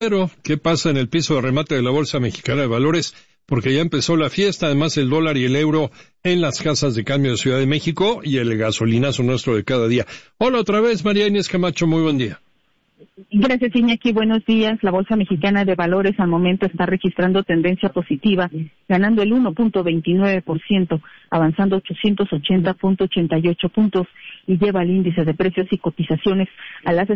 Pero, ¿qué pasa en el piso de remate de la Bolsa Mexicana de Valores? Porque ya empezó la fiesta, además el dólar y el euro en las casas de cambio de Ciudad de México y el gasolinazo nuestro de cada día. Hola otra vez, María Inés Camacho, muy buen día. Gracias, Iñaki. Buenos días. La Bolsa Mexicana de Valores al momento está registrando tendencia positiva, ganando el 1.29%, avanzando 880.88 puntos y lleva el índice de precios y cotizaciones a las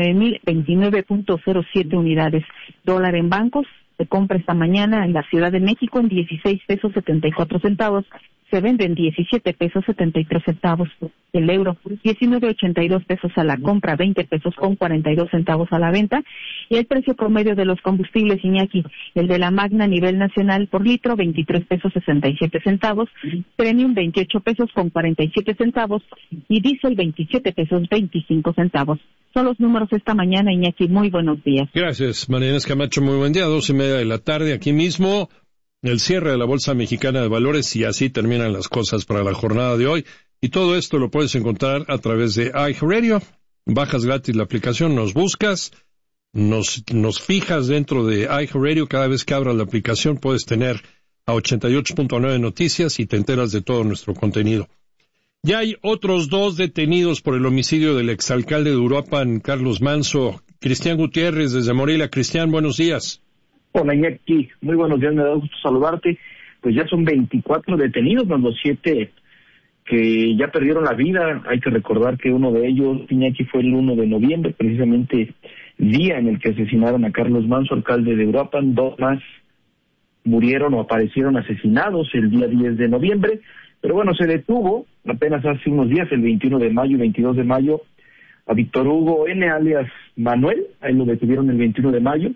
69.029.07 unidades. Dólar en bancos se compra esta mañana en la Ciudad de México en 16 pesos 74 centavos. Se vende en 17 pesos 73 centavos el euro, 19.82 pesos a la compra, 20 pesos con 42 centavos a la venta. Y el precio promedio de los combustibles, Iñaki, el de la Magna a nivel nacional por litro, 23 pesos 67 centavos, Premium 28 pesos con 47 centavos y Diesel 27 pesos 25 centavos. Son los números esta mañana, Iñaki. Muy buenos días. Gracias, María Inés Camacho. Muy buen día. 2:30 de la tarde aquí mismo. El cierre de la Bolsa Mexicana de Valores y así terminan las cosas para la jornada de hoy. Y todo esto lo puedes encontrar a través de iHeartRadio. Bajas gratis la aplicación, nos buscas, nos fijas dentro de iHeartRadio. Cada vez que abras la aplicación puedes tener a 88.9 noticias y te enteras de todo nuestro contenido. Ya hay otros 2 detenidos por el homicidio del exalcalde de Uruapan, Carlos Manso. Cristian Gutiérrez desde Morelia. Cristian, buenos días. Hola, Iñaki, muy buenos días, me da gusto saludarte. Pues ya son 24 detenidos, más los 7 que ya perdieron la vida. Hay que recordar que uno de ellos, Iñaki, fue el 1 de noviembre, precisamente día en el que asesinaron a Carlos Manso, alcalde de Uruapan. 2 más murieron o aparecieron asesinados el día 10 de noviembre. Pero bueno, se detuvo apenas hace unos días, el 21 de mayo y 22 de mayo, a Víctor Hugo N., alias Manuel. Ahí lo detuvieron el 21 de mayo.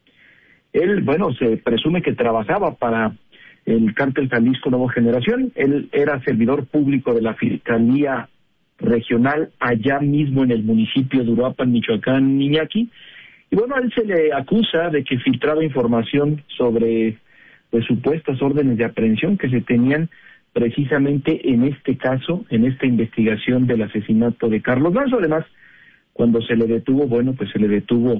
Él, bueno, se presume que trabajaba para el Cártel Jalisco Nueva Generación. Él era servidor público de la Fiscalía Regional allá mismo en el municipio de Uruapan, Michoacán, Iñaki. Y bueno, a él se le acusa de que filtraba información sobre pues supuestas órdenes de aprehensión que se tenían precisamente en este caso, en esta investigación del asesinato de Carlos Manso. Además, cuando se le detuvo, bueno, pues se le detuvo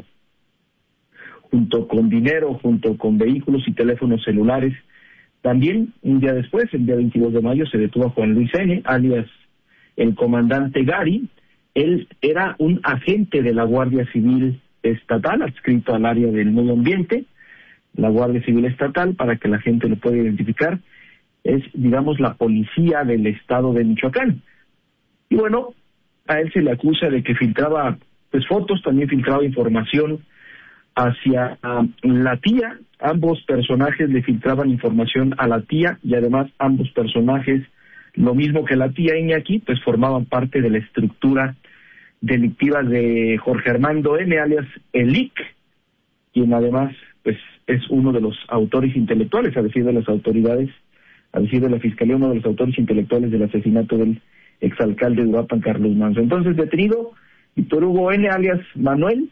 junto con dinero, junto con vehículos y teléfonos celulares. También, un día después, el día 22 de mayo, se detuvo a Juan Luis N., alias el comandante Gary. Él era un agente de la Guardia Civil Estatal, adscrito al área del medio ambiente, la Guardia Civil Estatal, para que la gente lo pueda identificar, es, digamos, la policía del estado de Michoacán. Y bueno, a él se le acusa de que filtraba pues fotos, también filtraba información hacia la tía. Ambos personajes le filtraban información a la tía y además ambos personajes, lo mismo que la tía Iñaki, pues formaban parte de la estructura delictiva de Jorge Armando N., alias Elic, quien además pues es uno de los autores intelectuales, a decir de las autoridades, a decir de la Fiscalía, uno de los autores intelectuales del asesinato del exalcalde de Uruapan, Carlos Manso. Entonces, detenido Víctor Hugo N., alias Manuel,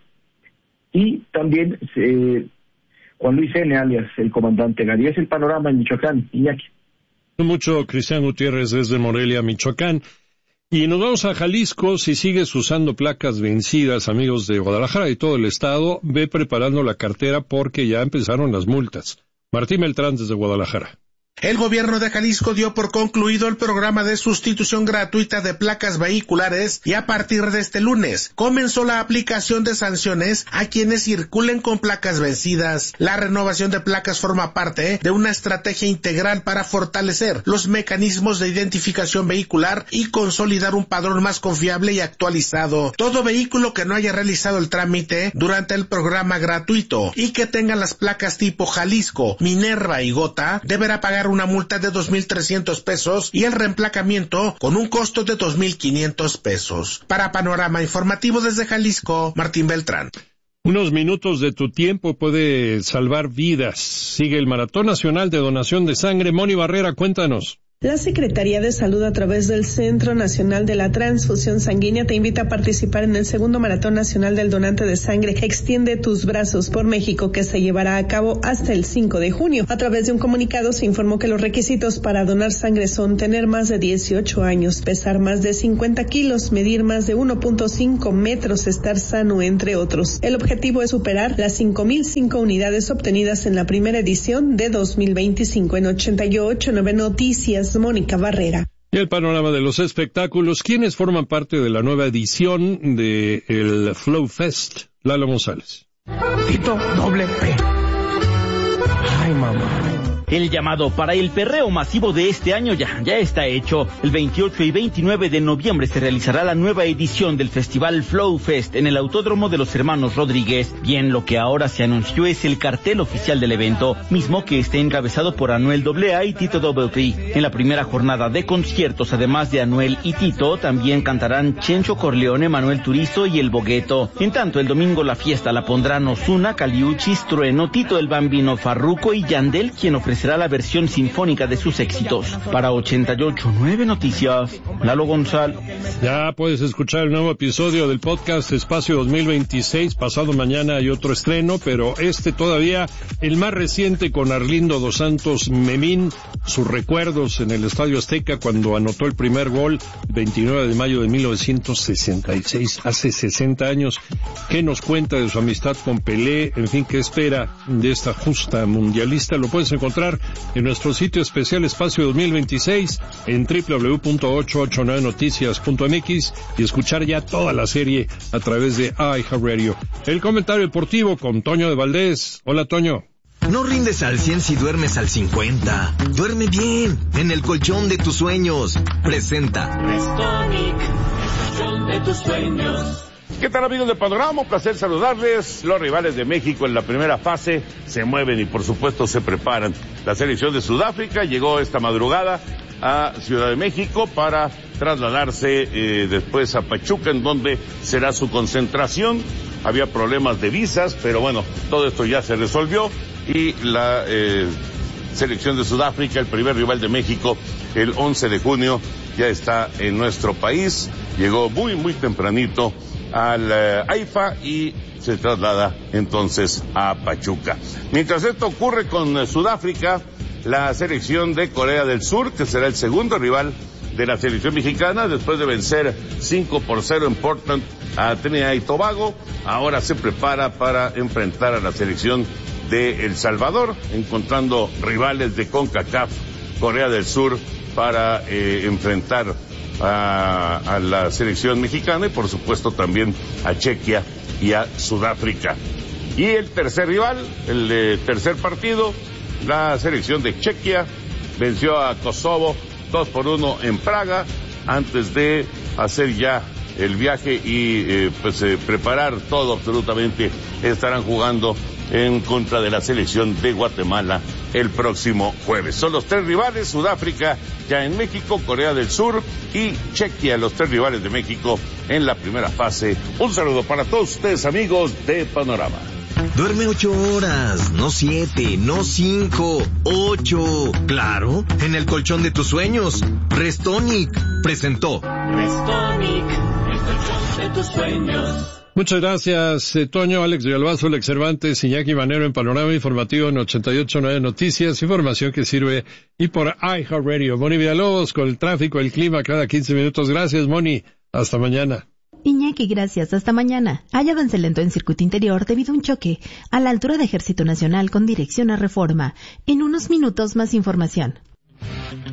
y también Juan Luis N., alias el comandante Gary. Es el panorama en Michoacán, Iñaki. Mucho, Cristian Gutiérrez desde Morelia, Michoacán. Y nos vamos a Jalisco. Si sigues usando placas vencidas, amigos de Guadalajara y todo el estado, ve preparando la cartera porque ya empezaron las multas. Martín Beltrán desde Guadalajara. El gobierno de Jalisco dio por concluido el programa de sustitución gratuita de placas vehiculares y a partir de este lunes comenzó la aplicación de sanciones a quienes circulen con placas vencidas. La renovación de placas forma parte de una estrategia integral para fortalecer los mecanismos de identificación vehicular y consolidar un padrón más confiable y actualizado. Todo vehículo que no haya realizado el trámite durante el programa gratuito y que tenga las placas tipo Jalisco, Minerva y Gota deberá pagar una multa de 2,300 pesos y el reemplacamiento con un costo de 2,500 pesos. Para Panorama Informativo desde Jalisco, Martín Beltrán. Unos minutos de tu tiempo puede salvar vidas. Sigue el Maratón Nacional de Donación de Sangre. Moni Barrera, cuéntanos. La Secretaría de Salud, a través del Centro Nacional de la Transfusión Sanguínea, te invita a participar en el segundo Maratón Nacional del Donante de Sangre. Extiende tus brazos por México, que se llevará a cabo hasta el 5 de junio. A través de un comunicado se informó que los requisitos para donar sangre son tener más de 18 años, pesar más de 50 kilos, medir más de 1.5 metros, estar sano, entre otros. El objetivo es superar las 5.005 unidades obtenidas en la primera edición de 2025. En 88.9 Noticias, Mónica Barrera. Y el panorama de los espectáculos. ¿Quiénes forman parte de la nueva edición de el Flow Fest? Lalo González. Tito doble P. Ay, mamá. El llamado para el perreo masivo de este año ya está hecho. El 28 y 29 de noviembre se realizará la nueva edición del Festival Flow Fest en el Autódromo de los Hermanos Rodríguez. Bien, lo que ahora se anunció es el cartel oficial del evento, mismo que está encabezado por Anuel AA y Tito P. En la primera jornada de conciertos, además de Anuel y Tito, también cantarán Chencho Corleone, Manuel Turizo y El Bogueto. En tanto, el domingo la fiesta la pondrán Ozuna, Caliuchis, Trueno, Tito el Bambino, Farruko y Yandel, quien ofrecerá la versión sinfónica de sus éxitos. Para 88.9 Noticias, Lalo González. Ya puedes escuchar el nuevo episodio del podcast Espacio 2026. Pasado mañana hay otro estreno, pero todavía el más reciente, con Arlindo Dos Santos Memín, sus recuerdos en el Estadio Azteca cuando anotó el primer gol, 29 de mayo de 1966, hace 60 años. ¿Qué nos cuenta de su amistad con Pelé? En fin, ¿qué espera de esta justa mundialista? Lo puedes encontrar en nuestro sitio especial Espacio 2026 en www.889noticias.mx y escuchar ya toda la serie a través de iHeartRadio. El comentario deportivo con Toño de Valdés. Hola, Toño. No rindes al 100 si duermes al 50. Duerme bien, en el colchón de tus sueños. Presenta Restonic, el colchón de tus sueños. ¿Qué tal, amigos de Panorama? Un placer saludarles. Los rivales de México en la primera fase se mueven y por supuesto se preparan. La selección de Sudáfrica llegó esta madrugada a Ciudad de México para trasladarse después a Pachuca, en donde será su concentración. Había problemas de visas, pero bueno, todo esto ya se resolvió y la selección de Sudáfrica, el primer rival de México, el 11 de junio, ya está en nuestro país. Llegó muy tempranito al AIFA y se traslada entonces a Pachuca. Mientras esto ocurre con Sudáfrica, la selección de Corea del Sur, que será el segundo rival de la selección mexicana, después de vencer 5-0 en Portland a Trinidad y Tobago, ahora se prepara para enfrentar a la selección de El Salvador, encontrando rivales de CONCACAF, Corea del Sur, para enfrentar a la selección mexicana y por supuesto también a Chequia y a Sudáfrica. Y el tercer rival, el tercer partido, la selección de Chequia venció a Kosovo 2-1 en Praga, antes de hacer ya el viaje y preparar todo absolutamente. Estarán jugando en contra de la selección de Guatemala el próximo jueves. Son los tres rivales: Sudáfrica ya en México, Corea del Sur y Chequia, los tres rivales de México en la primera fase. Un saludo para todos ustedes, amigos de Panorama. Duerme 8 horas, no 7, no 5, 8. Claro, en el colchón de tus sueños. Restonic presentó. Restonic, el colchón de tus sueños. Muchas gracias, Toño. Alex Villalbazo, Alex Cervantes, Iñaki Manero en Panorama Informativo en 88.9 Noticias, información que sirve y por iHeartRadio. Moni Villalobos con el tráfico, el clima cada 15 minutos. Gracias, Moni. Hasta mañana. Iñaki, gracias. Hasta mañana. Hay avance lento en circuito interior debido a un choque a la altura de Ejército Nacional con dirección a Reforma. En unos minutos más información.